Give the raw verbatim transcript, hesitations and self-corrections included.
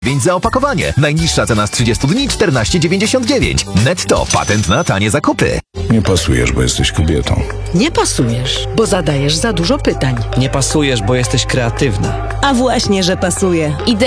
Więc za opakowanie. Najniższa cena z trzydziestu dni czternaście dziewięćdziesiąt dziewięć. Netto. Patent na tanie zakupy. Nie pasujesz, bo jesteś kobietą. Nie pasujesz, bo zadajesz za dużo pytań. Nie pasujesz, bo jesteś kreatywna. A właśnie, że pasuje. Idea